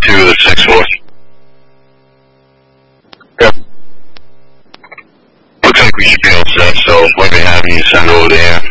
to the 6-4. Yep. Looks like we should be all set, so let me have you send over the air.